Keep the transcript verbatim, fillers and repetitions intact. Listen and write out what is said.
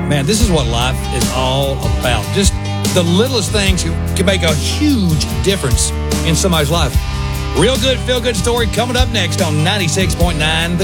Man, this is what life is all about. Just the littlest things can make a huge difference in somebody's life. Real good, feel-good story coming up next on ninety-six point nine The